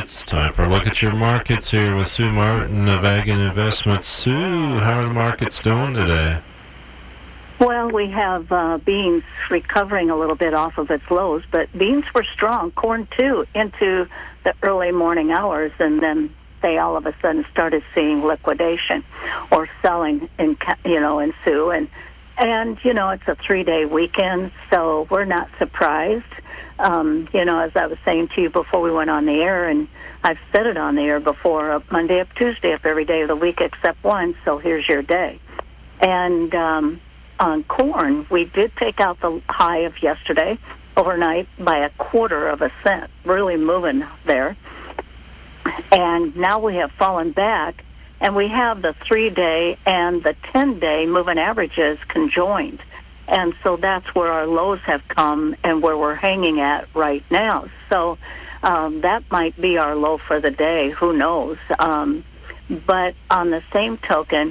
It's time for a look at your markets here with Sue Martin of Ag and Investments. Sue, how are the markets doing today? Well, we have beans recovering a little bit off of its lows, but beans were strong, corn too, into the early morning hours, and then they all of a sudden started seeing liquidation or selling ensue. And it's a 3-day weekend, so we're not surprised. As I was saying to you before we went on the air, and I've said it on the air before, up Monday, up Tuesday, up every day of the week except one, so here's your day. And on corn, we did take out the high of yesterday overnight by 1/4 cent, really moving there. And now we have fallen back, and we have the 3-day and the 10-day moving averages conjoined. And so that's where our lows have come and where we're hanging at right now. So that might be our low for the day. Who knows? But on the same token,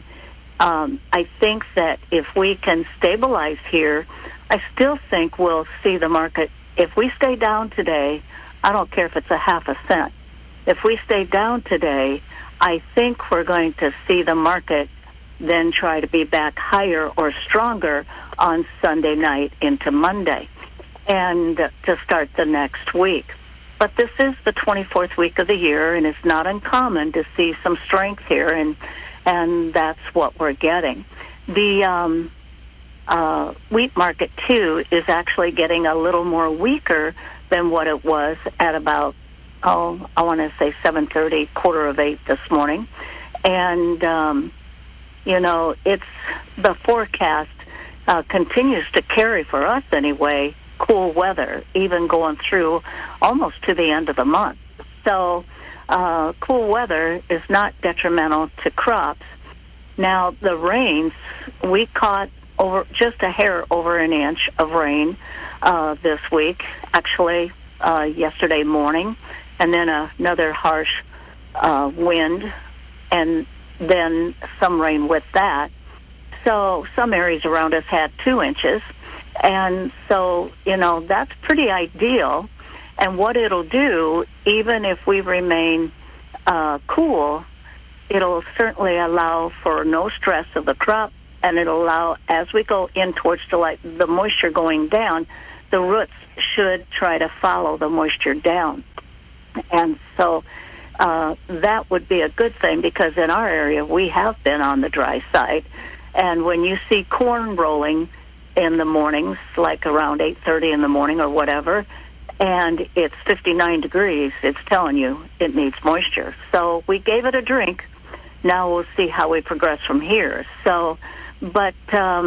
I think that if we can stabilize here, I still think we'll see the market. If we stay down today, I don't care if it's 1/2 cent. If we stay down today, I think we're going to see the market then try to be back higher or stronger on Sunday night into Monday and to start the next week. But this is the 24th week of the year, and it's not uncommon to see some strength here, and that's what we're getting. The wheat market, too, is actually getting a little more weaker than what it was at about, I want to say 7:30, 7:45 this morning. And, it's the forecast continues to carry, for us anyway, cool weather, even going through almost to the end of the month. So cool weather is not detrimental to crops. Now, the rains, we caught over just a hair over an inch of rain this week, actually yesterday morning, and then another harsh wind, and then some rain with that. So some areas around us had 2 inches, and so, that's pretty ideal. And what it'll do, even if we remain cool, it'll certainly allow for no stress of the crop, and it'll allow, as we go in towards July, the moisture going down, the roots should try to follow the moisture down. And so that would be a good thing, because in our area, we have been on the dry side. And when you see corn rolling in the mornings, like around 8:30 in the morning or whatever, and it's 59 degrees, it's telling you it needs moisture. So we gave it a drink. Now we'll see how we progress from here. So, but,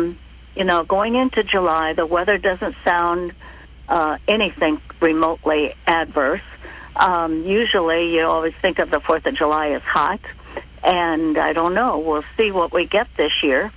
going into July, the weather doesn't sound anything remotely adverse. Usually you always think of the 4th of July as hot, and I don't know. We'll see what we get this year.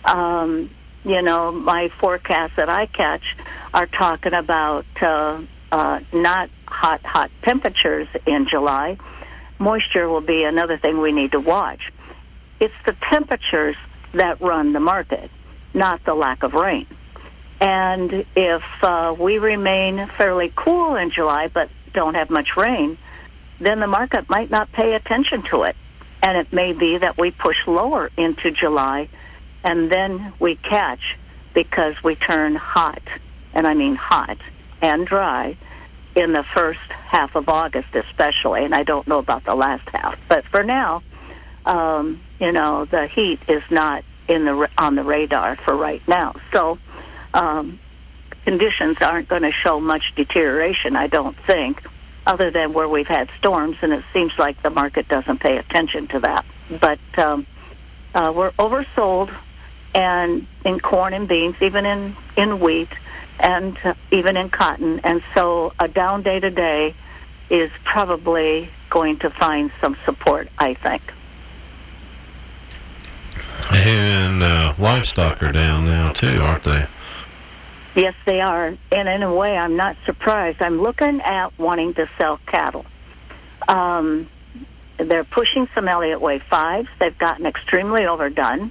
My forecasts that I catch are talking about not hot temperatures in July. Moisture will be another thing we need to watch. It's the temperatures that run the market, not the lack of rain. And if we remain fairly cool in July but don't have much rain, then the market might not pay attention to it. And it may be that we push lower into July, and then we catch because we turn hot, and I mean hot and dry, in the first half of August especially, and I don't know about the last half. But for now, the heat is not on the radar for right now. So conditions aren't going to show much deterioration, I don't think, other than where we've had storms, and it seems like the market doesn't pay attention to that. But we're oversold, and in corn and beans, even in wheat, and even in cotton. And so a down day today is probably going to find some support, I think. And livestock are down now, too, aren't they? Yes, they are. And in a way, I'm not surprised. I'm looking at wanting to sell cattle. They're pushing some Elliott Wave 5s. They've gotten extremely overdone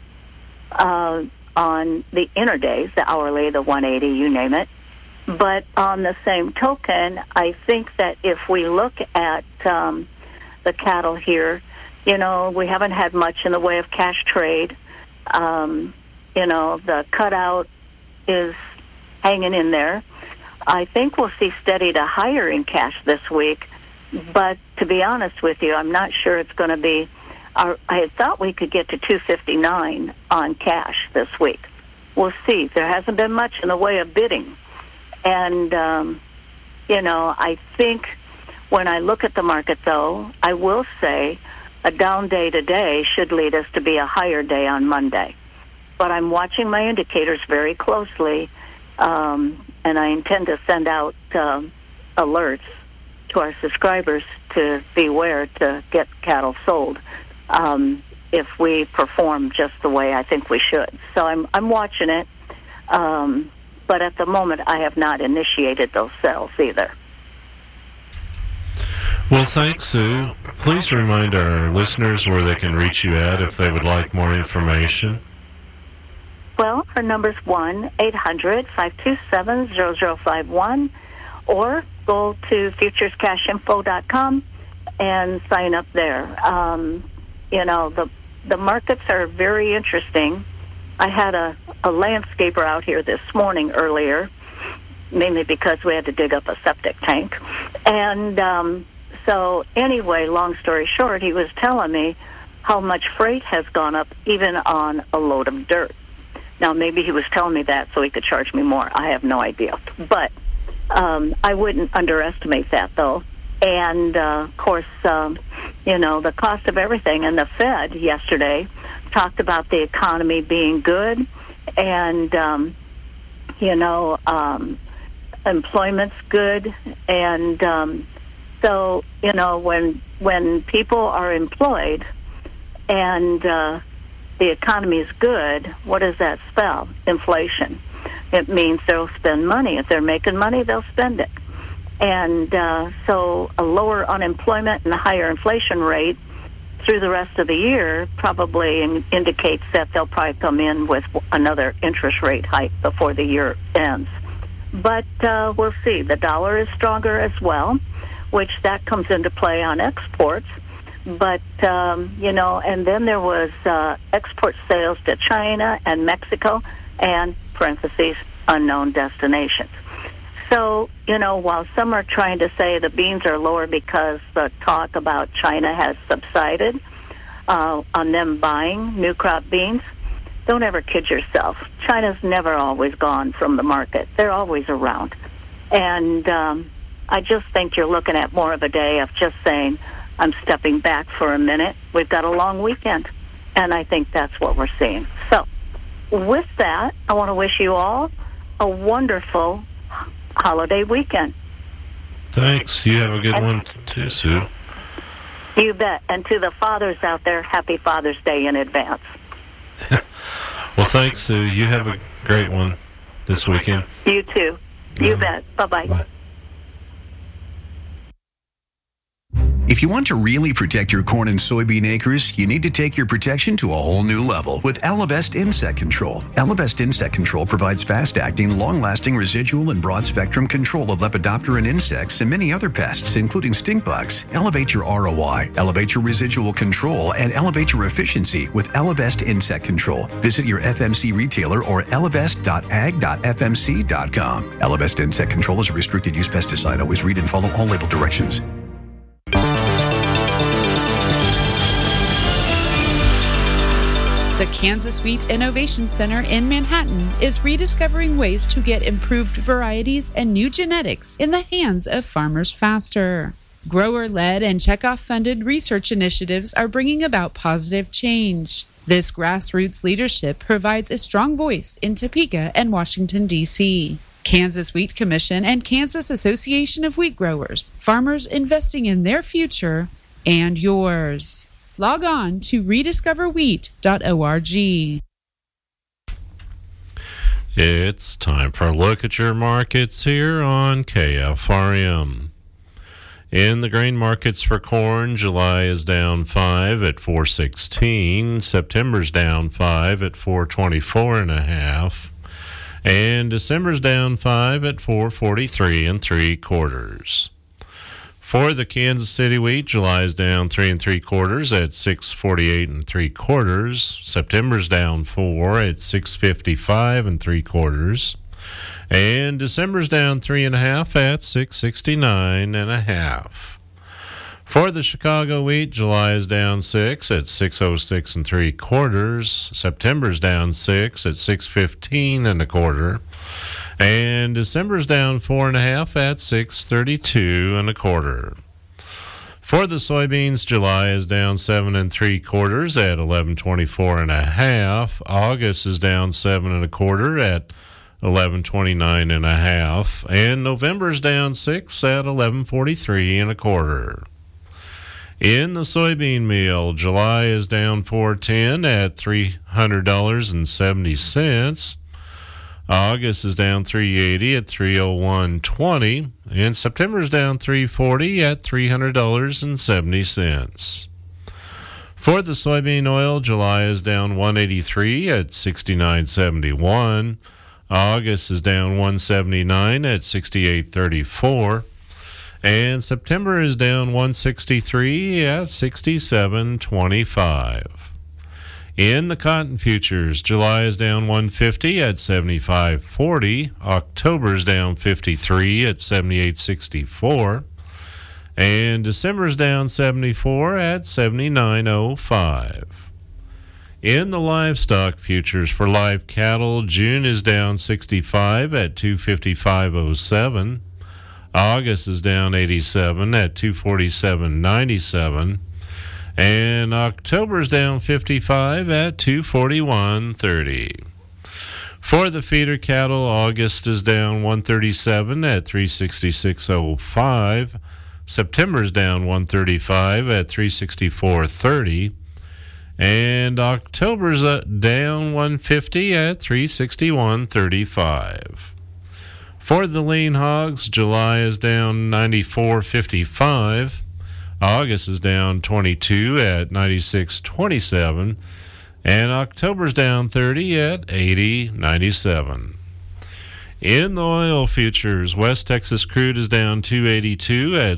on the interdays, the hourly, the 180, you name it. But on the same token, I think that if we look at the cattle here. You know, we haven't had much in the way of cash trade. You know, the cutout is hanging in there. I think we'll see steady to higher in cash this week. But to be honest with you, I'm not sure it's going to be. I had thought we could get to 259 on cash this week. We'll see. There hasn't been much in the way of bidding. And, you know, I think when I look at the market, though, I will say a down day today should lead us to be a higher day on Monday. But I'm watching my indicators very closely, and I intend to send out alerts to our subscribers to beware to get cattle sold if we perform just the way I think we should. So I'm watching it, but at the moment I have not initiated those sales either. Well, thanks, Sue. Please remind our listeners where they can reach you at if they would like more information. Well, our number's 1-800-527-0051, or go to futurescashinfo.com and sign up there. You know, the markets are very interesting. I had a landscaper out here this morning earlier, mainly because we had to dig up a septic tank. And so anyway, long story short, he was telling me how much freight has gone up even on a load of dirt. Now, maybe he was telling me that so he could charge me more. I have no idea. But I wouldn't underestimate that, though. And, of course, you know, the cost of everything. And the Fed yesterday talked about the economy being good and, you know, employment's good. And so, you know, when people are employed and the economy is good, what does that spell? Inflation. It means they'll spend money. If they're making money, they'll spend it. And so a lower unemployment and a higher inflation rate through the rest of the year probably indicates that they'll probably come in with another interest rate hike before the year ends. But we'll see. The dollar is stronger as well, which that comes into play on exports. But, you know, and then there was export sales to China and Mexico and, parentheses, unknown destinations. So, you know, while some are trying to say the beans are lower because the talk about China has subsided on them buying new crop beans, don't ever kid yourself. China's never always gone from the market. They're always around. And I just think you're looking at more of a day of just saying, I'm stepping back for a minute. We've got a long weekend, and I think that's what we're seeing. So with that, I want to wish you all a wonderful holiday weekend. Thanks. You have a good one too, Sue. You bet. And to the fathers out there, happy Father's Day in advance. Well, thanks, Sue. You have a great one this weekend. You too. You bet. Bye-bye. Bye. If you want to really protect your corn and soybean acres, you need to take your protection to a whole new level with Elevest Insect Control. Elevest Insect Control provides fast-acting, long-lasting residual and broad-spectrum control of Lepidoptera insects and many other pests, including stink bugs. Elevate your ROI, elevate your residual control, and elevate your efficiency with Elevest Insect Control. Visit your FMC retailer or elevest.ag.fmc.com. Elevest Insect Control is a restricted use pesticide. Always read and follow all label directions. The Kansas Wheat Innovation Center in Manhattan is rediscovering ways to get improved varieties and new genetics in the hands of farmers faster. Grower-led and checkoff-funded research initiatives are bringing about positive change. This grassroots leadership provides a strong voice in Topeka and Washington, D.C. Kansas Wheat Commission and Kansas Association of Wheat Growers, farmers investing in their future and yours. Log on to rediscoverwheat.org. It's time for a look at your markets here on KFRM. In the grain markets for corn, July is down 5 at 416. September's down 5 at 424.5. And December's down 5 at 443 3/4. For the Kansas City wheat, July is down 3 3/4 at 648 3/4. September's down 4 at 655 3/4. And December's down 3 1/2 at 669 1/2. For the Chicago wheat, July is down 6 at 606 3/4. September's down 6 at 615 1/4. And December's down 4 1/2 at 632 1/4. For the soybeans, July is down 7 3/4 at 1124 1/2. August is down 7 1/4 at 1129 1/2. And November's down 6 at 1143 1/4. In the soybean meal, July is down 410 at $300.70. August is down 380 at 301.20, and September is down 340 at $300.70. For the soybean oil, July is down 183 at 69.71. August is down 179 at 68.34. And September is down 163 at 67.25. In the cotton futures, July is down 150 at 75.40. October's down 53 at 78.64. And December's down 74 at 79.05. In the livestock futures for live cattle, June is down 65 at 255.07. August is down 87 at 247.97. And October's down 55 at 241.30. For the feeder cattle, August is down 137 at 366.05. September's down 135 at 364.30. And October's down 150 at 361.35. For the lean hogs, July is down 94.55. August is down 22 at 96.27. And October's down 30 at 80.97. In the oil futures, West Texas crude is down 282 at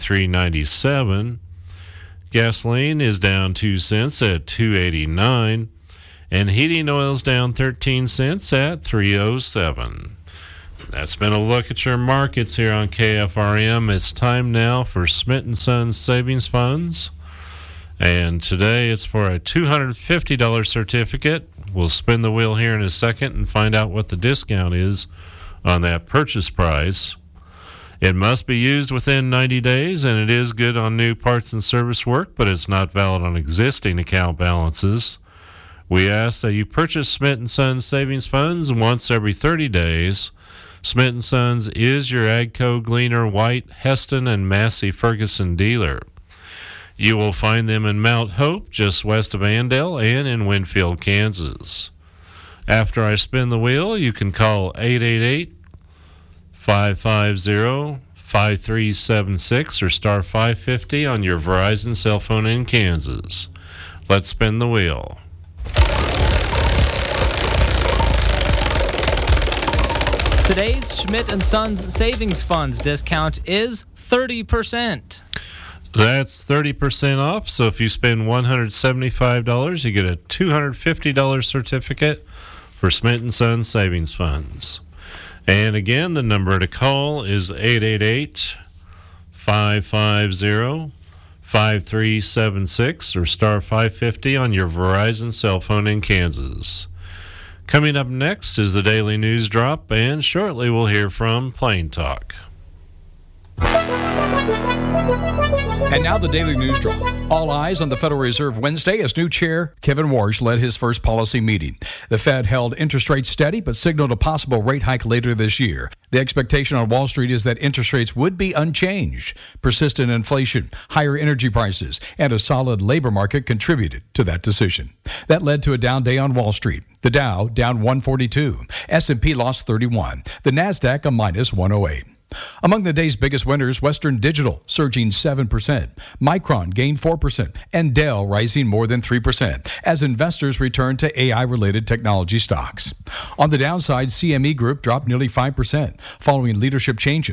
73.97. Gasoline is down 2 cents at 2.89. And heating oil is down 13 cents at 3.07. That's been a look at your markets here on KFRM. It's time now for Smith & Sons Savings Funds. And today it's for a $250 certificate. We'll spin the wheel here in a second and find out what the discount is on that purchase price. It must be used within 90 days, and it is good on new parts and service work, but it's not valid on existing account balances. We ask that you purchase Smith & Sons Savings Funds once every 30 days. Smith & Sons is your AGCO, Gleaner, White, Heston, and Massey Ferguson dealer. You will find them in Mount Hope, just west of Andale, and in Winfield, Kansas. After I spin the wheel, you can call 888-550-5376 or star 550 on your Verizon cell phone in Kansas. Let's spin the wheel. Today's Schmidt & Sons Savings Funds discount is 30%. That's 30% off, so if you spend $175, you get a $250 certificate for Smith & Sons Savings Funds. And again, the number to call is 888-550-5376 or star 550 on your Verizon cell phone in Kansas. Coming up next is the Daily News Drop, and shortly we'll hear from Plain Talk. And now the Daily News Drop. All eyes on the Federal Reserve Wednesday as new chair Kevin Warsh led his first policy meeting. The Fed held interest rates steady but signaled a possible rate hike later this year. The expectation on Wall Street is that interest rates would be unchanged. Persistent inflation, higher energy prices, and a solid labor market contributed to that decision. That led to a down day on Wall Street. The Dow down 142. S&P lost 31. The Nasdaq a minus 108. Among the day's biggest winners, Western Digital surging 7%, Micron gained 4%, and Dell rising more than 3% as investors return to AI-related technology stocks. On the downside, CME Group dropped nearly 5% following leadership changes.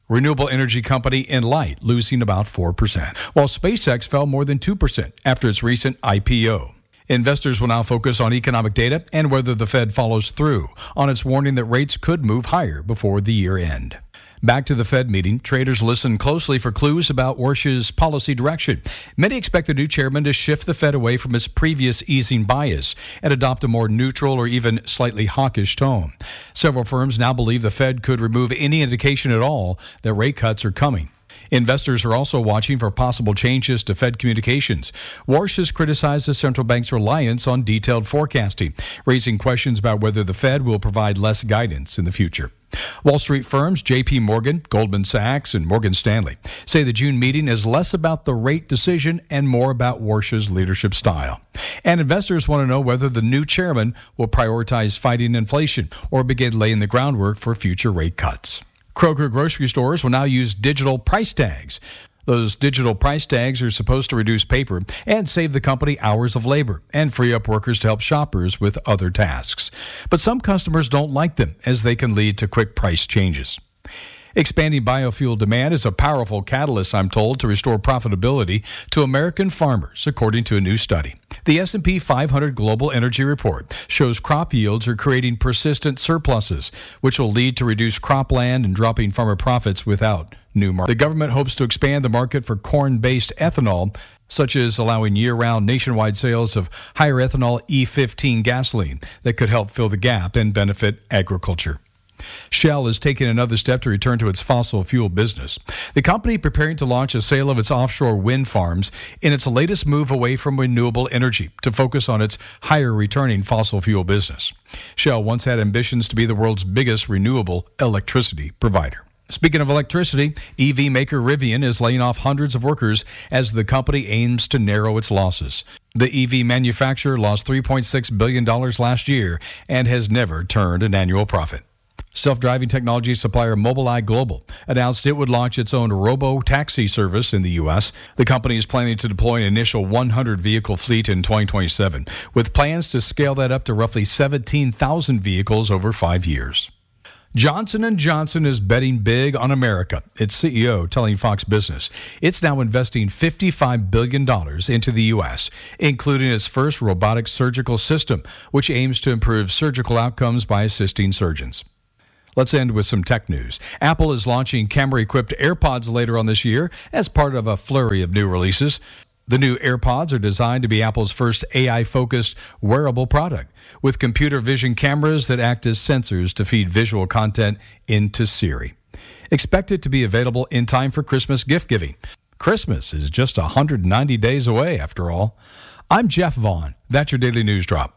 Renewable energy company Enlight losing about 4%, while SpaceX fell more than 2% after its recent IPO. Investors will now focus on economic data and whether the Fed follows through on its warning that rates could move higher before the year end. Back to the Fed meeting, traders listen closely for clues about Warsh's policy direction. Many expect the new chairman to shift the Fed away from its previous easing bias and adopt a more neutral or even slightly hawkish tone. Several firms now believe the Fed could remove any indication at all that rate cuts are coming. Investors are also watching for possible changes to Fed communications. Warsh has criticized the central bank's reliance on detailed forecasting, raising questions about whether the Fed will provide less guidance in the future. Wall Street firms J.P. Morgan, Goldman Sachs, and Morgan Stanley say the June meeting is less about the rate decision and more about Warsh's leadership style. And investors want to know whether the new chairman will prioritize fighting inflation or begin laying the groundwork for future rate cuts. Kroger grocery stores will now use digital price tags. Those digital price tags are supposed to reduce paper and save the company hours of labor and free up workers to help shoppers with other tasks. But some customers don't like them as they can lead to quick price changes. Expanding biofuel demand is a powerful catalyst, I'm told, to restore profitability to American farmers, according to a new study. The S&P 500 Global Energy Report shows crop yields are creating persistent surpluses, which will lead to reduced cropland and dropping farmer profits without new market. The government hopes to expand the market for corn-based ethanol, such as allowing year-round nationwide sales of higher ethanol E15 gasoline that could help fill the gap and benefit agriculture. Shell is taking another step to return to its fossil fuel business. The company preparing to launch a sale of its offshore wind farms in its latest move away from renewable energy to focus on its higher returning fossil fuel business. Shell once had ambitions to be the world's biggest renewable electricity provider. Speaking of electricity, EV maker Rivian is laying off hundreds of workers as the company aims to narrow its losses. The EV manufacturer lost $3.6 billion last year and has never turned an annual profit. Self-driving technology supplier Mobileye Global announced it would launch its own robo-taxi service in the U.S. The company is planning to deploy an initial 100-vehicle fleet in 2027, with plans to scale that up to roughly 17,000 vehicles over 5 years. Johnson & Johnson is betting big on America, its CEO telling Fox Business. It's now investing $55 billion into the U.S., including its first robotic surgical system, which aims to improve surgical outcomes by assisting surgeons. Let's end with some tech news. Apple is launching camera-equipped AirPods later on this year as part of a flurry of new releases. The new AirPods are designed to be Apple's first AI-focused wearable product, with computer vision cameras that act as sensors to feed visual content into Siri. Expected to be available in time for Christmas gift giving. Christmas is just 190 days away, after all. I'm Jeff Vaughn. That's your Daily News Drop.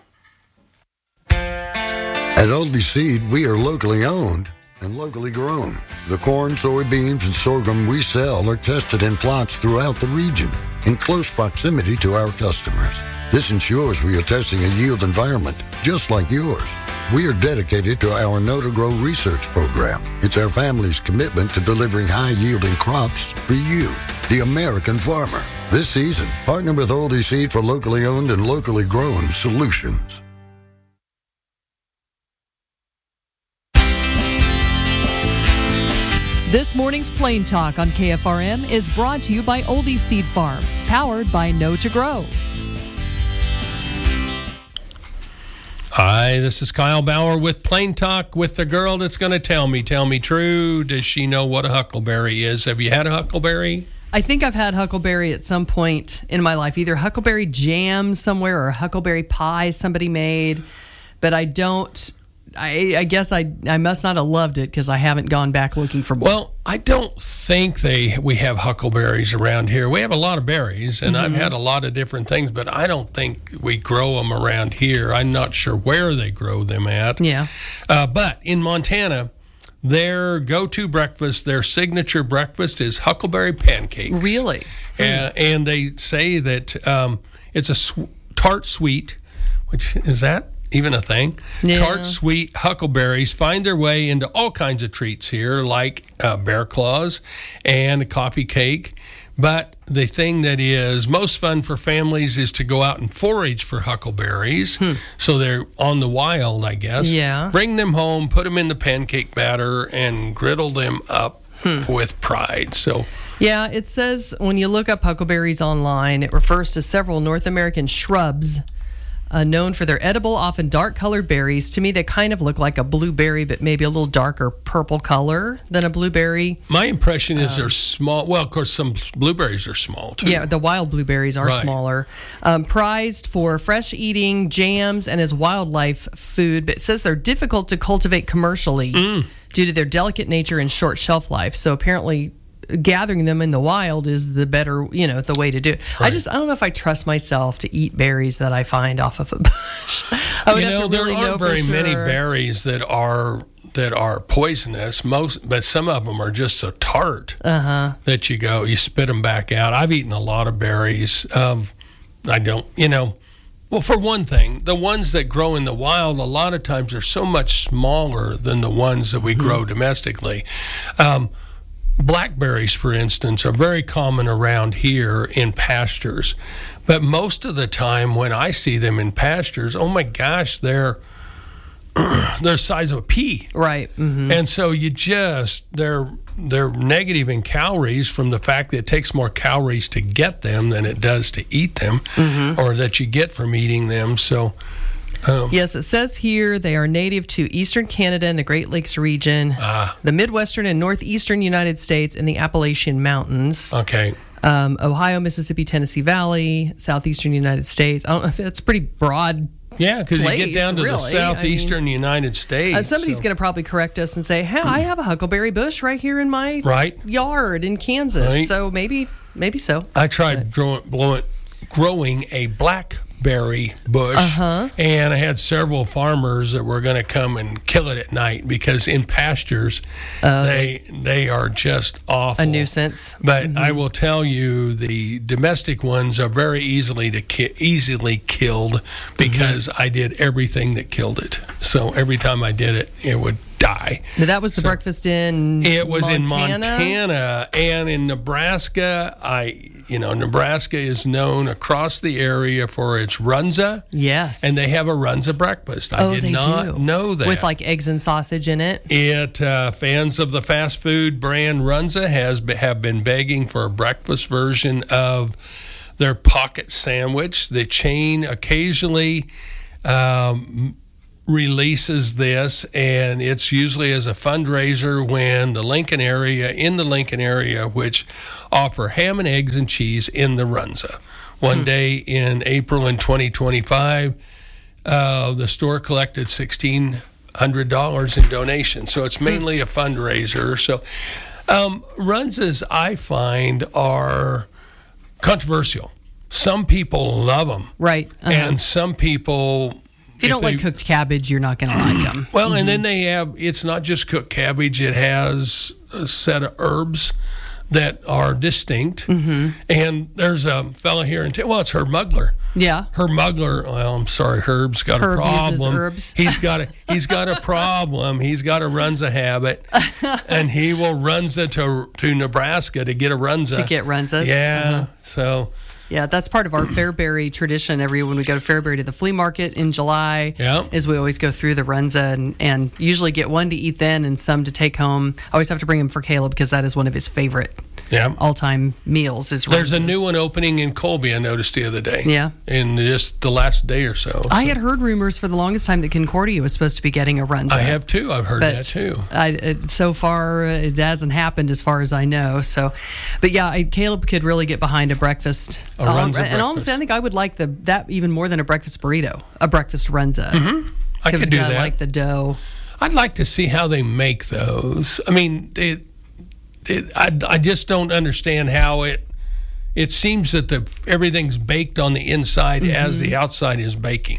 At Aldi Seed, we are locally owned and locally grown. The corn, soybeans, and sorghum we sell are tested in plots throughout the region in close proximity to our customers. This ensures we are testing a yield environment just like yours. We are dedicated to our Know to Grow research program. It's our family's commitment to delivering high-yielding crops for you, the American farmer. This season, partner with Aldi Seed for locally owned and locally grown solutions. This morning's Plain Talk on KFRM is brought to you by Oldie Seed Farms, powered by Know to Grow. Hi, this is Kyle Bauer with Plain Talk with the girl that's going to tell me true. Does she know what a huckleberry is? Have you had a huckleberry? I think I've had huckleberry at some point in my life, either huckleberry jam somewhere or a huckleberry pie somebody made, but I don't... I guess I must not have loved it because I haven't gone back looking for more. Well, I don't think we have huckleberries around here. We have a lot of berries, and I've had a lot of different things, but I don't think we grow them around here. I'm not sure where they grow them at. Yeah. But in Montana, their go-to breakfast, their signature breakfast is huckleberry pancakes. Really? And they say that it's a tart sweet, which is that even a thing? Yeah. Tart sweet huckleberries find their way into all kinds of treats here, like bear claws and a coffee cake. But the thing that is most fun for families is to go out and forage for huckleberries. So they're on the wild, I guess. Yeah. Bring them home, put them in the pancake batter, and griddle them up with pride. So. Yeah, it says when you look up huckleberries online, it refers to several North American shrubs known for their edible, often dark-colored berries. To me, they kind of look like a blueberry, but maybe a little darker purple color than a blueberry. My impression is they're small. Well, of course, some blueberries are small, too. Yeah, the wild blueberries are smaller. Prized for fresh eating, jams, and as wildlife food, but it says they're difficult to cultivate commercially due to their delicate nature and short shelf life. So apparently gathering them in the wild is the better, the way to do it. Right. I don't know if I trust myself to eat berries that I find off of a bush. I would have to really there aren't very for many sure. berries that are poisonous. But some of them are just so tart that you spit them back out. I've eaten a lot of berries. I don't, well, for one thing, the ones that grow in the wild, a lot of times are so much smaller than the ones that we grow domestically. Blackberries, for instance, are very common around here in pastures. But most of the time when I see them in pastures, oh my gosh, they're the size of a pea. Right. Mm-hmm. And so they're negative in calories from the fact that it takes more calories to get them than it does to eat them, or that you get from eating them. So yes, it says here they are native to eastern Canada and the Great Lakes region, the Midwestern and Northeastern United States, and the Appalachian Mountains. Okay. Ohio, Mississippi, Tennessee Valley, southeastern United States. I don't know if that's pretty broad. Yeah, because you get down to the southeastern United States. Somebody's going to probably correct us and say, "Hey, I have a huckleberry bush right here in my yard in Kansas." Right. So maybe so. I tried growing a blackberry bush, and I had several farmers that were going to come and kill it at night because in pastures they are just awful, a nuisance. But I will tell you, the domestic ones are very easily killed because I did everything that killed it. So every time I did it, it would die. But that was the breakfast in It was Montana? in Montana, and in Nebraska. Nebraska is known across the area for its runza. Yes. And they have a runza breakfast. I did not know that. With like eggs and sausage in it. Fans of the fast food brand Runza have been begging for a breakfast version of their pocket sandwich. The chain occasionally releases this, and it's usually as a fundraiser when the Lincoln area, which offer ham and eggs and cheese in the Runza. One day in April in 2025, the store collected $1,600 in donations. So it's mainly a fundraiser. So Runzas, I find, are controversial. Some people love them. Right. And some people... If you don't like cooked cabbage, you're not going to like them. Well, and then it's not just cooked cabbage. It has a set of herbs that are distinct. And there's a fella here it's Herb Mugler. Yeah. Herb Mugler, well, I'm sorry, Herb's got a problem. Uses herbs. He's got a problem. He's got a Runza habit. And he will Runza to Nebraska to get a Runza. To get Runzas. Yeah. So... Yeah, that's part of our Fairbury tradition. When we go to Fairbury to the flea market in July, is we always go through the Runza and usually get one to eat then and some to take home. I always have to bring him for Caleb because that is one of his favorite all-time meals. Is Runzas. There's a new one opening in Colby, I noticed the other day. Yeah. In just the last day or so. I had heard rumors for the longest time that Concordia was supposed to be getting a Runza. I have too. I've heard that too. So far, it hasn't happened as far as I know. So, but yeah, Caleb could really get behind a breakfast. And honestly, I think I would like that even more than a breakfast burrito, a breakfast Runza. I could do that. I like the dough. I'd like to see how they make those. I mean, I just don't understand how it seems that everything's baked on the inside as the outside is baking.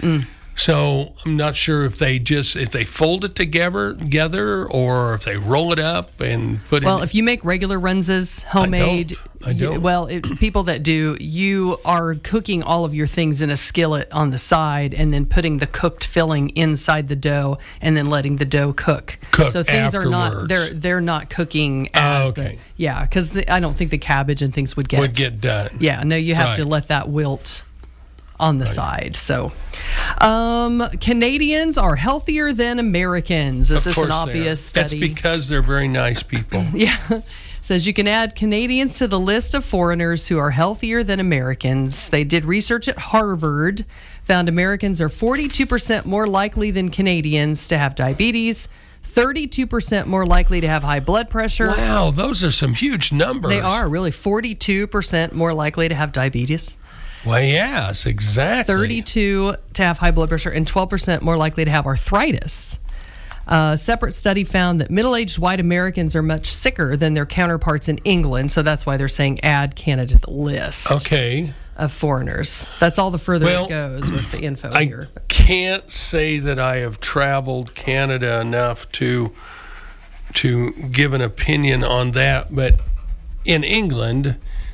So I'm not sure if they fold it together or if they roll it up and put it. Well, if you make regular Runzas homemade, I don't. People that do, you are cooking all of your things in a skillet on the side and then putting the cooked filling inside the dough and then letting the dough cook. So things afterwards. are not they're not cooking as because I don't think the cabbage and things would get done. Yeah, no, you have to let that wilt on the side. So, Canadians are healthier than Americans. This is an obvious study. That's because they're very nice people. Yeah. Says you can add Canadians to the list of foreigners who are healthier than Americans. They did research at Harvard, found Americans are 42% more likely than Canadians to have diabetes, 32% more likely to have high blood pressure. Wow, those are some huge numbers. They are, really. 42% more likely to have diabetes. Well, yes, exactly. 32 to have high blood pressure, and 12% more likely to have arthritis. A separate study found that middle-aged white Americans are much sicker than their counterparts in England, so that's why they're saying add Canada to the list of foreigners. That's all the further it goes with the info here. I can't say that I have traveled Canada enough to give an opinion on that, but in England,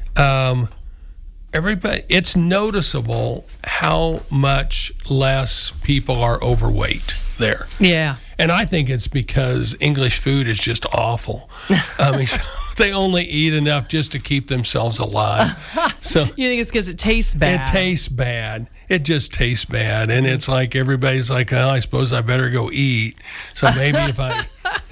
it's noticeable how much less people are overweight there. Yeah. And I think it's because English food is just awful. I mean, they only eat enough just to keep themselves alive. So you think it's because it tastes bad? It tastes bad. It just tastes bad. And it's like everybody's like, oh, I suppose I better go eat. So maybe if I...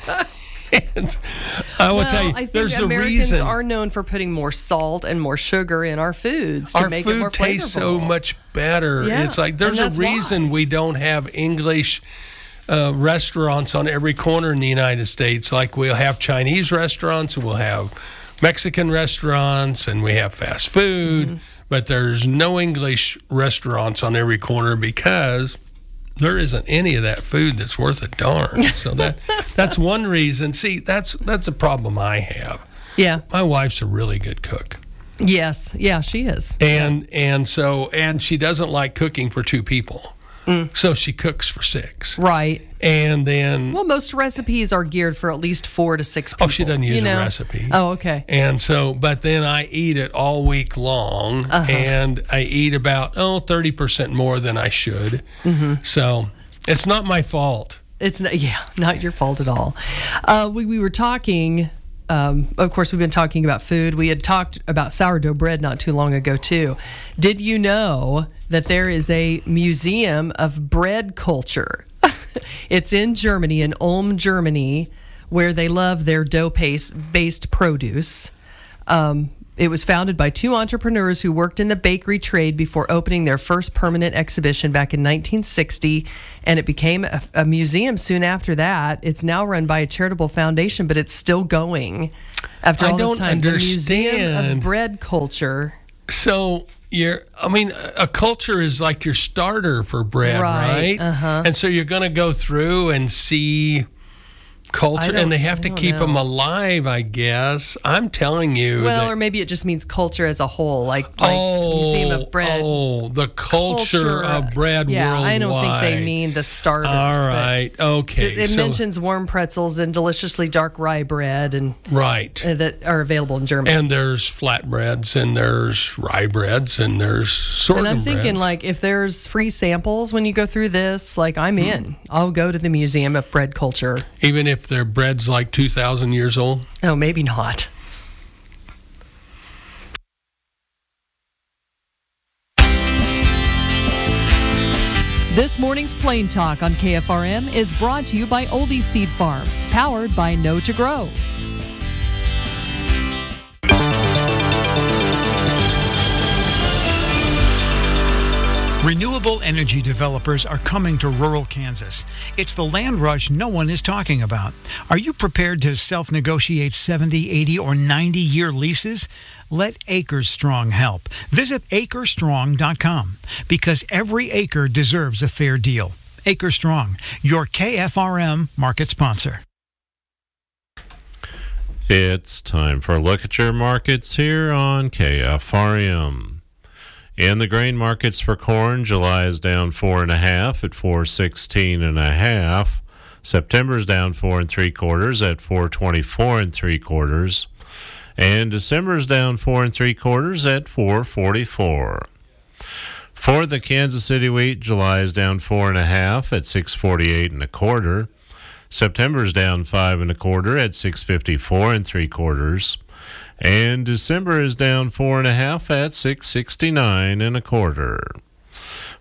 I will tell you, I think there's a Americans reason. are known for putting more salt and more sugar in our foods to our make it more food tastes so flavorful. much better. Yeah, it's like there's a reason we don't have English restaurants on every corner in the United States. Like we'll have Chinese restaurants, and we'll have Mexican restaurants, and we have fast food, but there's no English restaurants on every corner because there isn't any of that food that's worth a darn. So that's one reason. See, that's a problem I have. Yeah. My wife's a really good cook. Yes. Yeah, she is. And she doesn't like cooking for 2 people. So she cooks for 6. Right. And then... Well, most recipes are geared for at least 4 to 6 people. Oh, she doesn't use a recipe. Oh, okay. And so, but then I eat it all week long, and I eat about, 30% more than I should. So it's not my fault. It's not your fault at all. We were talking... of course, we've been talking about food. We had talked about sourdough bread not too long ago, too. Did you know that there is a museum of bread culture? It's in Germany, in Ulm, Germany, where they love their dough-based produce. It was founded by 2 entrepreneurs who worked in the bakery trade before opening their first permanent exhibition back in 1960, and it became a museum soon after that. It's now run by a charitable foundation, but it's still going after all this time. Understand. The Museum of Bread Culture. So a culture is like your starter for bread, right? And so you're going to go through and see culture, and they have to keep them alive, I guess. I'm telling you. Well, or maybe it just means culture as a whole, like Museum of Bread. Oh, the culture of bread worldwide. I don't think they mean the starters. All right, okay. It mentions warm pretzels and deliciously dark rye bread, and that are available in Germany. And there's flatbreads, and there's rye breads, and there's sorghum breads. And I'm thinking, like, if there's free samples when you go through this, like, I'm in. I'll go to the Museum of Bread Culture. Even if their bread's like 2,000 years old? Oh, maybe not. This morning's Plain Talk on KFRM is brought to you by Oldie Seed Farms, powered by Know to Grow. Renewable energy developers are coming to rural Kansas. It's the land rush no one is talking about. Are you prepared to self-negotiate 70, 80, or 90-year leases? Let Acres Strong help. Visit acrestrong.com because every acre deserves a fair deal. Acres Strong, your KFRM market sponsor. It's time for a look at your markets here on KFRM. In the grain markets for corn, July is down 4.5 at 416.5. September is down 4 3/4 at 424 3/4, and December is down 4 3/4 at 444. For the Kansas City wheat, July is down 4.5 at 648 1/4. September is down 5 1/4 at 654 3/4. And December is down 4.5 at 669 1/4.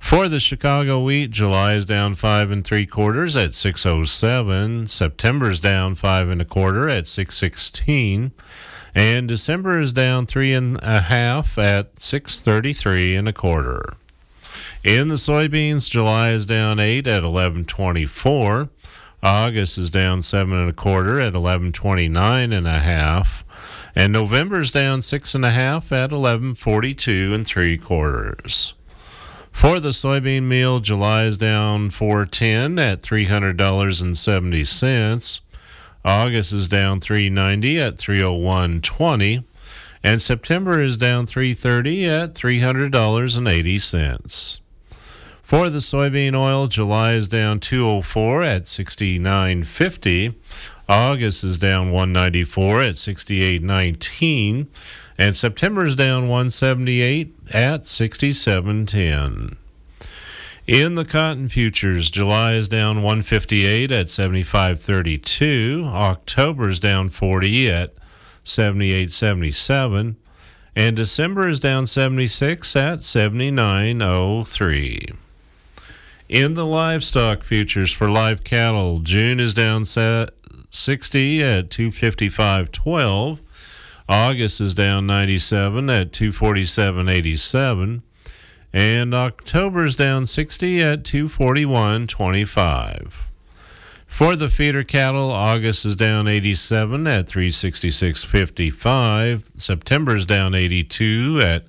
For the Chicago wheat, July is down 5 3/4 at 6.07. September is down 5 1/4 at 6.16. And December is down 3 1/2 at 6.33 1/4. In the soybeans, July is down 8 at 11.24. August is down 7 1/4 at 11.29 1/2. And November is down 6 1/2 at 11.42 3/4. For the soybean meal, July is down 4.10 at $300.70. August is down 3.90 at 301.20, and September is down 3.30 at $300.80. For the soybean oil, July is down 2.04 at 69.50. August is down 1.94 at 68.19. And September is down 178 at 67.10. In the cotton futures, July is down 158 at 75.32. October is down 40 at 78.77. And December is down 76 at 79.03. In the livestock futures for live cattle, June is down 60 at 255.12. August is down 97 at 247.87, and October is down 60 at 241.25. For the feeder cattle, August is down 87 at 366.55. September is down 82 at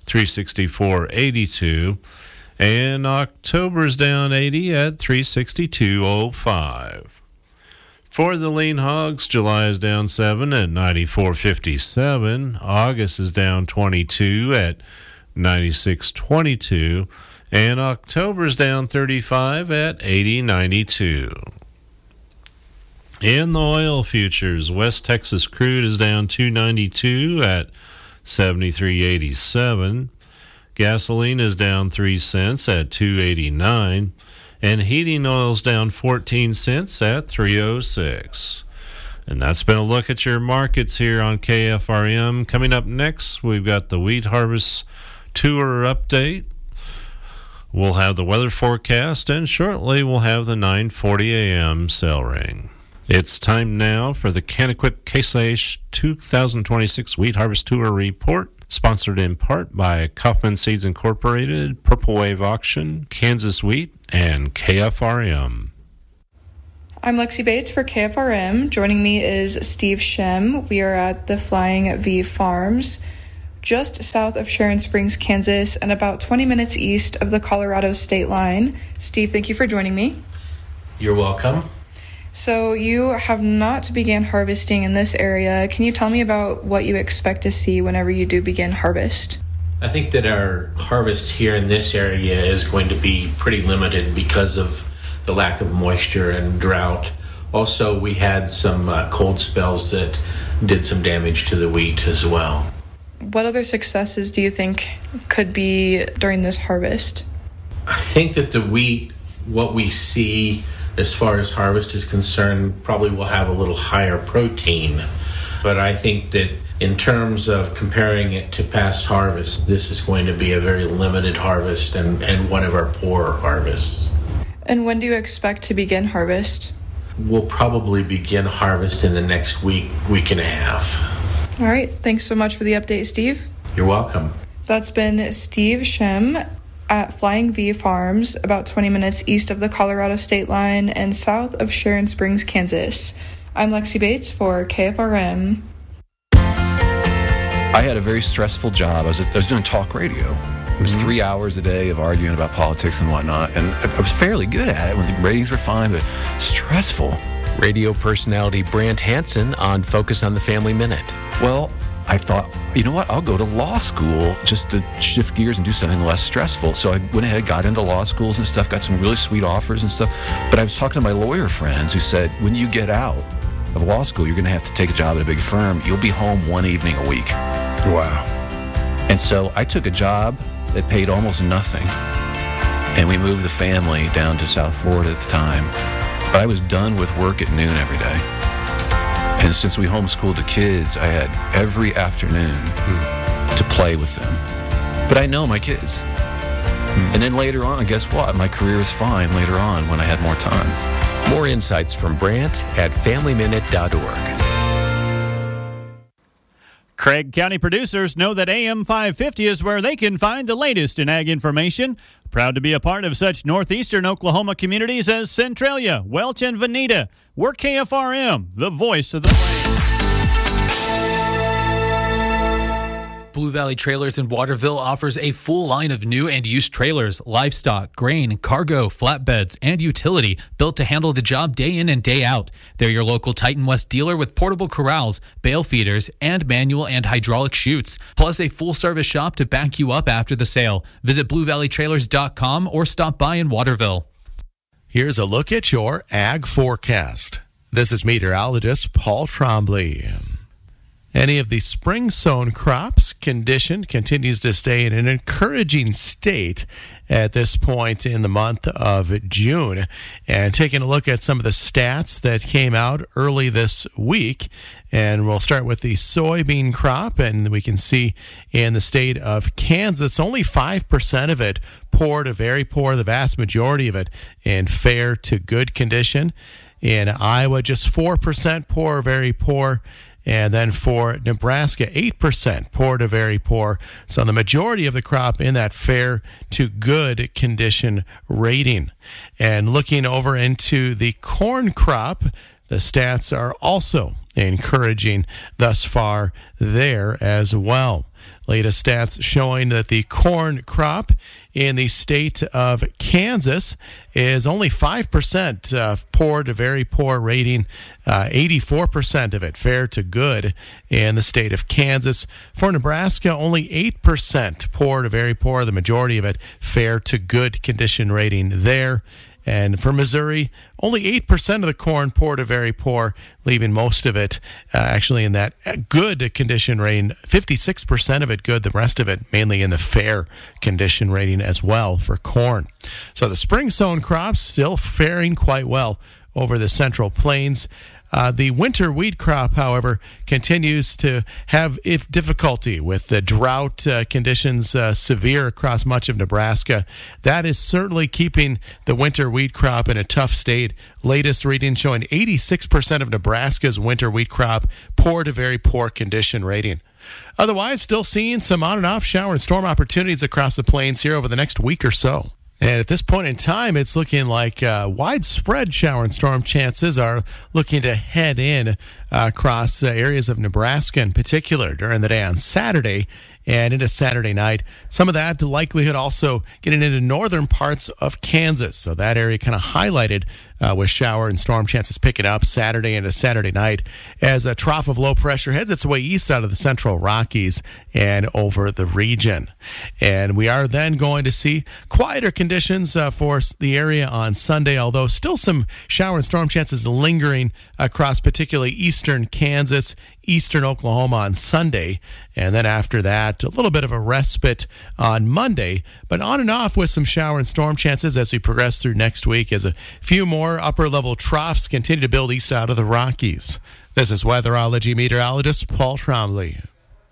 364.82, and October is down 80 at 362.05. For the lean hogs, July is down 7 at 94.57. August is down 22 at 96.22. And October is down 35 at 80.92. In the oil futures, West Texas crude is down 2.92 at 73.87. Gasoline is down 3 cents at 2.89. And heating oil's down 14 cents at 3.06. And that's been a look at your markets here on KFRM. Coming up next, we've got the wheat harvest tour update. We'll have the weather forecast, and shortly we'll have the 9:40 a.m. sell ring. It's time now for the Kanakuk Case IH 2026 Wheat Harvest Tour Report, sponsored in part by Kaufman Seeds Incorporated, Purple Wave Auction, Kansas Wheat, and KFRM. I'm Lexi Bates for KFRM. Joining me is Steve Shem. We are at the Flying V Farms, just south of Sharon Springs, Kansas, and about 20 minutes east of the Colorado state line. Steve, thank you for joining me. You're welcome. So you have not began harvesting in this area. Can you tell me about what you expect to see whenever you do begin harvest? I think that our harvest here in this area is going to be pretty limited because of the lack of moisture and drought. Also, we had some cold spells that did some damage to the wheat as well. What other successes do you think could be during this harvest? I think that the wheat, what we see as far as harvest is concerned, probably will have a little higher protein. But I think that in terms of comparing it to past harvests, this is going to be a very limited harvest and one of our poorer harvests. And when do you expect to begin harvest? We'll probably begin harvest in the next week and a half. All right. Thanks so much for the update, Steve. You're welcome. That's been Steve Shem at Flying V Farms, about 20 minutes east of the Colorado state line and south of Sharon Springs, Kansas. I'm Lexi Bates for KFRM. I had a very stressful job. I was doing talk radio. It was 3 hours a day of arguing about politics and whatnot, and I was fairly good at it when the ratings were fine, but stressful. Radio personality Brant Hansen on Focus on the Family Minute. Well, I thought, you know what, I'll go to law school just to shift gears and do something less stressful. So I went ahead, got into law schools and stuff, got some really sweet offers and stuff. But I was talking to my lawyer friends who said, when you get out of law school, you're going to have to take a job at a big firm. You'll be home one evening a week. Wow. And so I took a job that paid almost nothing. And we moved the family down to South Florida at the time. But I was done with work at noon every day. And since we homeschooled the kids, I had every afternoon to play with them. But I know my kids. And then later on, guess what? My career was fine later on when I had more time. More insights from Brant at FamilyMinute.org. Craig County producers know that AM 550 is where they can find the latest in ag information. Proud to be a part of such northeastern Oklahoma communities as Centralia, Welch, and Veneta. We're KFRM, the voice of the plains. Blue Valley Trailers in Waterville offers a full line of new and used trailers, livestock, grain, cargo, flatbeds, and utility built to handle the job day in and day out. They're your local Titan West dealer with portable corrals, bale feeders, and manual and hydraulic chutes, plus a full-service shop to back you up after the sale. Visit BlueValleyTrailers.com or stop by in Waterville. Here's a look at your ag forecast. This is meteorologist Paul Trombley. Any of the spring-sown crops condition continues to stay in an encouraging state at this point in the month of June. And taking a look at some of the stats that came out early this week, and we'll start with the soybean crop, and we can see in the state of Kansas, only 5% of it poor to very poor, the vast majority of it in fair to good condition. In Iowa, just 4% poor or very poor. And then for Nebraska, 8% poor to very poor. So the majority of the crop in that fair to good condition rating. And looking over into the corn crop, the stats are also encouraging thus far there as well. Latest stats showing that the corn crop in the state of Kansas is only 5% poor to very poor rating, 84% of it fair to good in the state of Kansas. For Nebraska, only 8% poor to very poor, the majority of it fair to good condition rating there. And for Missouri, only 8% of the corn poor to very poor, leaving most of it actually in that good condition rating, 56% of it good, the rest of it mainly in the fair condition rating as well for corn. So the spring-sown crops still faring quite well over the Central Plains. The winter wheat crop, however, continues to have difficulty with the drought conditions severe across much of Nebraska. That is certainly keeping the winter wheat crop in a tough state. Latest reading showing 86% of Nebraska's winter wheat crop poor to very poor condition rating. Otherwise, still seeing some on and off shower and storm opportunities across the plains here over the next week or so. And at this point in time, it's looking like widespread shower and storm chances are looking to head in across areas of Nebraska in particular during the day on Saturday and into Saturday night. Some of that likelihood also getting into northern parts of Kansas. So that area kind of highlighted with shower and storm chances picking up Saturday into Saturday night as a trough of low pressure heads its way east out of the central Rockies and over the region. And we are then going to see quieter conditions for the area on Sunday, although still some shower and storm chances lingering across particularly eastern Kansas, eastern Oklahoma on Sunday. And then after that, a little bit of a respite on Monday, but on and off with some shower and storm chances as we progress through next week as a few more upper-level troughs continue to build east out of the Rockies. This is weatherology meteorologist Paul Trombley.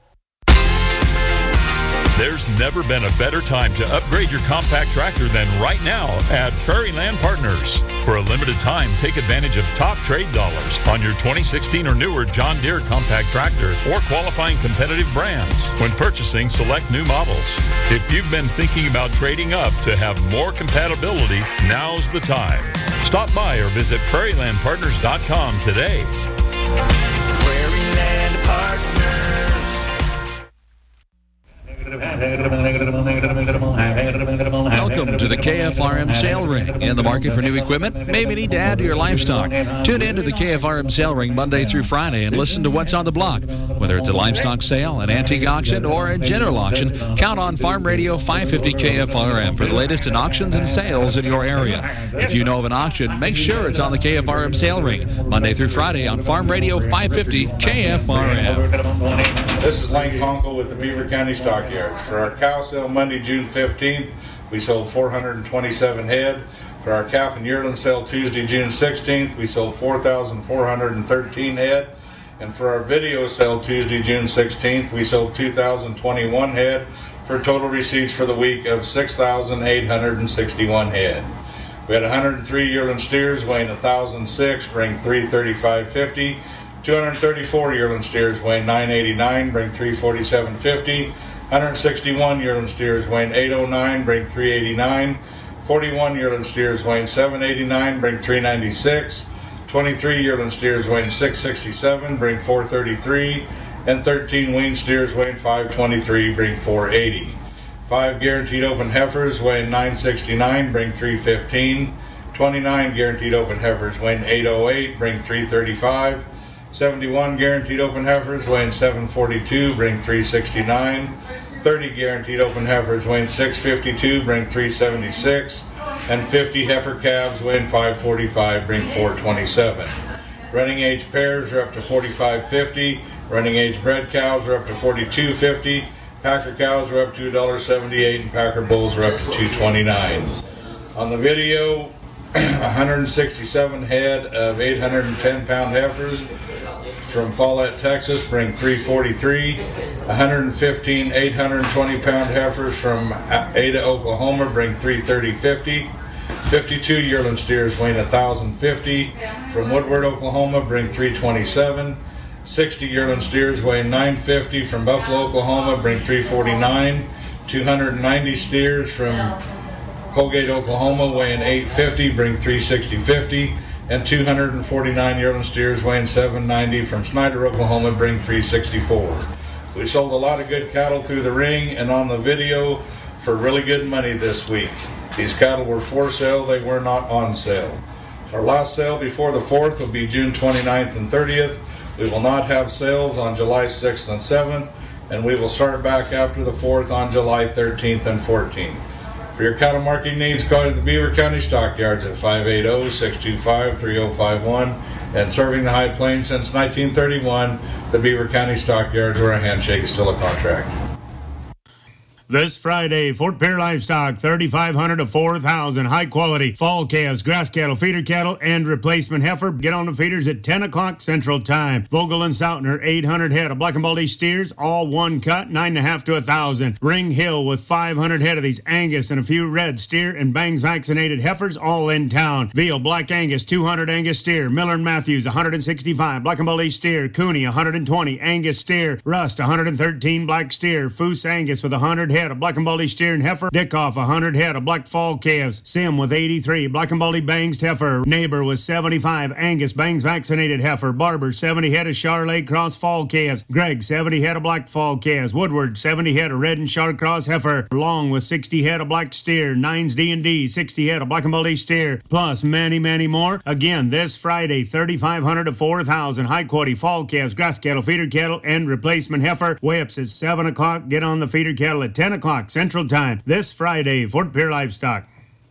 There's never been a better time to upgrade your compact tractor than right now at Prairie Land Partners. For a limited time, take advantage of top trade dollars on your 2016 or newer John Deere compact tractor or qualifying competitive brands when purchasing select new models. If you've been thinking about trading up to have more compatibility, now's the time. Stop by or visit prairielandpartners.com today. Prairie Land Partners. Welcome to the KFRM Sale Ring. In the market for new equipment? Maybe need to add to your livestock. Tune in to the KFRM Sale Ring Monday through Friday and listen to what's on the block. Whether it's a livestock sale, an antique auction, or a general auction, count on Farm Radio 550 KFRM for the latest in auctions and sales in your area. If you know of an auction, make sure it's on the KFRM Sale Ring Monday through Friday on Farm Radio 550 KFRM. This is Lane Conkle with the Beaver County Stockyards. For our cow sale Monday, June 15th, we sold 427 head. For our calf and yearling sale Tuesday, June 16th, we sold 4,413 head. And for our video sale Tuesday, June 16th, we sold 2,021 head. for total receipts for the week of 6,861 head. We had 103 yearling steers weighing 1,006, bring 335.50. 234 yearling steers weighing 989, bring 347.50. 161 yearling steers weighing 809, bring 389. 41 yearling steers weighing 789, bring 396. 23 yearling steers weighing 667, bring 433. And 13 wean steers weighing 523, bring 480. 5 guaranteed open heifers weighing 969, bring 315. 29 guaranteed open heifers weighing 808, bring 335. 71 guaranteed open heifers weighing 742, bring 369. 30 guaranteed open heifers weighing 652, bring 376. And 50 heifer calves weighing 545, bring 427. Running age pairs are up to 45.50. Running age bred cows are up to 42.50. Packer cows are up to $1.78, and Packer bulls are up to $2.29. On the video, 167 head of 810-pound heifers from Follett, Texas, bring 343. 115 820-pound heifers from Ada, Oklahoma, bring 330.50. 52 yearling steers weighing 1,050 from Woodward, Oklahoma, bring 327. 60 yearling steers weighing 950 from Buffalo, Oklahoma, bring 349. 290 steers from Colgate, Oklahoma, weighing 850, bring 360.50. And 249 yearling steers weighing 790 from Snyder, Oklahoma, bring 364. We sold a lot of good cattle through the ring and on the video for really good money this week. These cattle were for sale, they were not on sale. Our last sale before the 4th will be June 29th and 30th. We will not have sales on July 6th and 7th, and we will start back after the 4th on July 13th and 14th. For your cattle marketing needs, call the Beaver County Stockyards at 580-625-3051. And serving the High Plains since 1931, the Beaver County Stockyards, where a handshake is still a contract. This Friday, Fort Pierre Livestock, 3,500 to 4,000 high-quality fall calves, grass cattle, feeder cattle, and replacement heifer. Get on the feeders at 10 o'clock Central Time. Vogel and Sautner, 800 head of black and baldy steers, all one cut, 9.5 to 1,000. Ring Hill with 500 head of these Angus and a few red steer and bangs vaccinated heifers, all in town. Veal, black Angus, 200 Angus steer. Miller and Matthews, 165 black and baldy steer. Cooney, 120 Angus steer. Rust, 113 black steer. Foose Angus with 100 head of black and baldy steer and heifer. Dickoff, 100 head of black fall calves. Sim with 83 black and baldy bangs heifer. Neighbor with 75 Angus bangs vaccinated heifer. Barber, 70 head of Charolais cross fall calves. Gregg, 70 head of black fall calves. Woodward, 70 head of red and Char cross heifer. Long with 60 head of black steer. Nines D&D, 60 head of black and baldy steer. Plus many, many more. Again, this Friday, 3,500 to 4,000 high quality fall calves, grass cattle, feeder cattle, and replacement heifer. Weigh-ups at 7 o'clock. Get on the feeder cattle at 10 o'clock Central Time this Friday. Fort Pierre Livestock.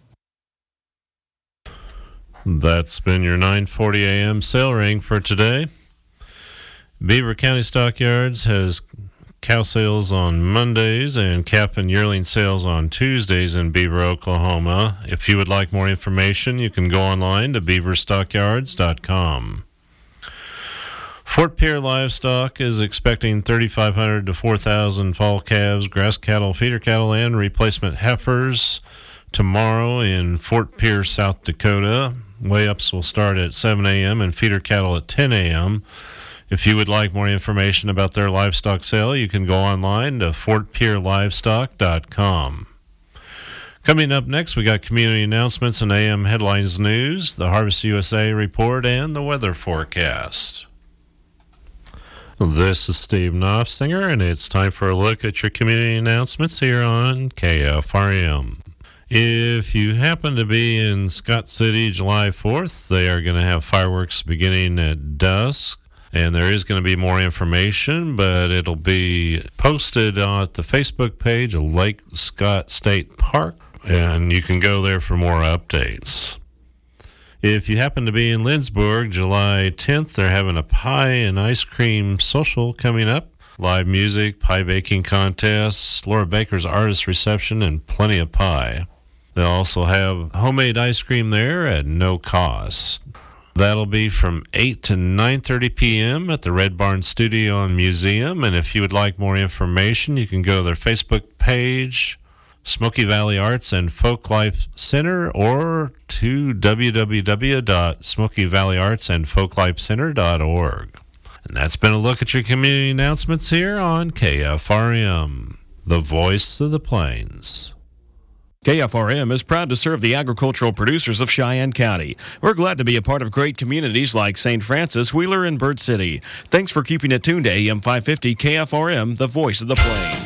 That's been your 9:40 a.m. sale ring for today. Beaver County Stockyards has cow sales on Mondays and calf and yearling sales on Tuesdays in Beaver, Oklahoma. If you would like more information, you can go online to beaverstockyards.com. Fort Pierre Livestock is expecting 3,500 to 4,000 fall calves, grass cattle, feeder cattle, and replacement heifers tomorrow in Fort Pierre, South Dakota. Weigh-ups will start at 7 a.m. and feeder cattle at 10 a.m. If you would like more information about their livestock sale, you can go online to fortpierrelivestock.com. Coming up next, we got community announcements and AM headlines news, the Harvest USA report, and the weather forecast. This is Steve Knopfsinger, and it's time for a look at your community announcements here on KFRM. If you happen to be in Scott City July 4th, they are going to have fireworks beginning at dusk, and there is going to be more information, but it'll be posted on the Facebook page of Lake Scott State Park, and you can go there for more updates. If you happen to be in Lindsborg, July 10th, they're having a pie and ice cream social coming up. Live music, pie baking contests, Laura Baker's artist reception, and plenty of pie. They'll also have homemade ice cream there at no cost. That'll be from 8 to 9:30 p.m. at the Red Barn Studio and Museum. And if you would like more information, you can go to their Facebook page, Smoky Valley Arts and Folk Life Center, or to www.smokyvalleyartsandfolklifecenter.org. And that's been a look at your community announcements here on KFRM, the voice of the plains. KFRM is proud to serve the agricultural producers of Cheyenne County. We're glad to be a part of great communities like St. Francis, Wheeler, and Bird City. Thanks for keeping it tuned to AM 550 KFRM, the voice of the plains.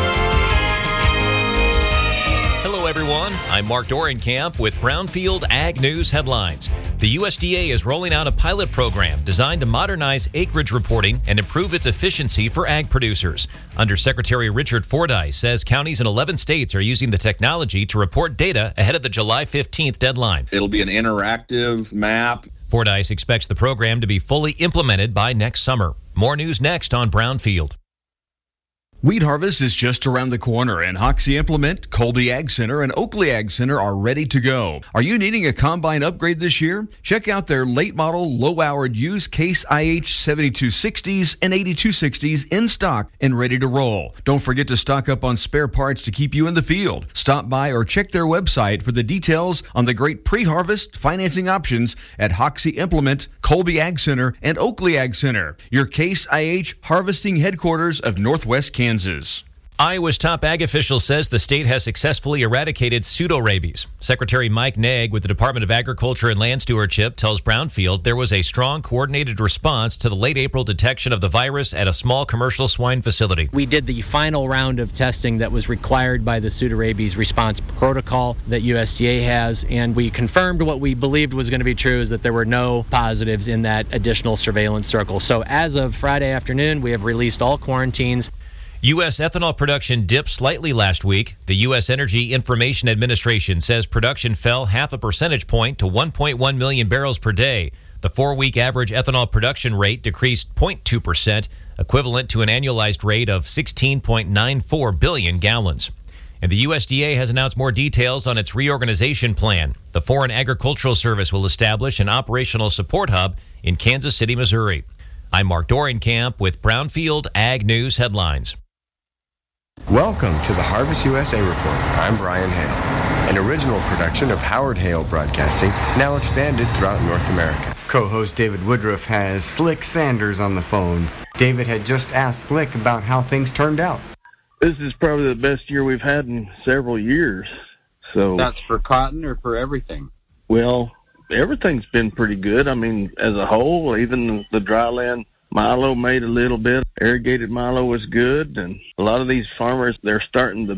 Hello, everyone. I'm Mark Dorenkamp with Brownfield Ag News Headlines. The USDA is rolling out a pilot program designed to modernize acreage reporting and improve its efficiency for ag producers. Undersecretary Richard Fordyce says counties in 11 states are using the technology to report data ahead of the July 15th deadline. It'll be an interactive map. Fordyce expects the program to be fully implemented by next summer. More news next on Brownfield. Wheat harvest is just around the corner, and Hoxie Implement, Colby Ag Center, and Oakley Ag Center are ready to go. Are you needing a combine upgrade this year? Check out their late model, low-hourred used Case IH 7260s and 8260s in stock and ready to roll. Don't forget to stock up on spare parts to keep you in the field. Stop by or check their website for the details on the great pre-harvest financing options at Hoxie Implement, Colby Ag Center, and Oakley Ag Center, your Case IH harvesting headquarters of Northwest Kansas. Iowa's top ag official says the state has successfully eradicated pseudorabies. Secretary Mike Naig with the Department of Agriculture and Land Stewardship tells Brownfield there was a strong coordinated response to the late April detection of the virus at a small commercial swine facility. We did the final round of testing that was required by the pseudorabies response protocol that USDA has, and we confirmed what we believed was going to be true, is that there were no positives in that additional surveillance circle. So as of Friday afternoon, we have released all quarantines. U.S. ethanol production dipped slightly last week. The U.S. Energy Information Administration says production fell 0.5 percentage point to 1.1 million barrels per day. The 4-week average ethanol production rate decreased 0.2%, equivalent to an annualized rate of 16.94 billion gallons. And the USDA has announced more details on its reorganization plan. The Foreign Agricultural Service will establish an operational support hub in Kansas City, Missouri. I'm Mark Dorenkamp with Brownfield Ag News Headlines. Welcome to the Harvest USA Report. I'm Brian Hale, an original production of Howard Hale Broadcasting, now expanded throughout North America. Co-host David Woodruff has Slick Sanders on the phone. David had just asked Slick about how things turned out. This is probably the best year we've had in several years. So that's for cotton or for everything? Well, everything's been pretty good. I mean, as a whole, even the dryland milo made a little bit. Irrigated milo was good, and a lot of these farmers, they're starting to